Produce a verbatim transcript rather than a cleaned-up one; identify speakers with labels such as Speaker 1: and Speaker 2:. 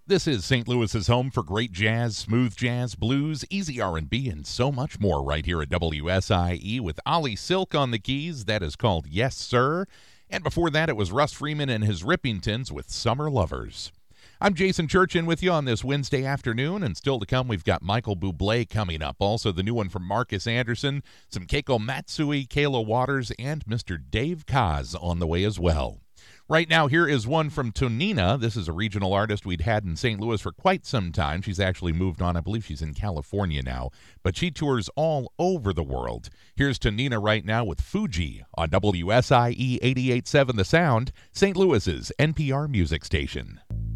Speaker 1: This is Saint Louis's home for great jazz, smooth jazz, blues, easy R and B, and so much more right here at W S I E with Ollie Silk on the keys. That is called Yes, Sir. And before that, it was Russ Freeman and his Rippingtons with Summer Lovers. I'm Jason Churchin with you on this Wednesday afternoon, and still to come, we've got Michael Bublé coming up. Also, the new one from Marcus Anderson, some Keiko Matsui, Kayla Waters, and Mister Dave Kaz on the way as well. Right now, here is one from Tonina. This is a regional artist we'd had in Saint Louis for quite some time. She's actually moved on. I believe she's in California now, but she tours all over the world. Here's Tonina right now with Fuji on W S I E eighty-eight point seven The Sound, Saint Louis's N P R music station.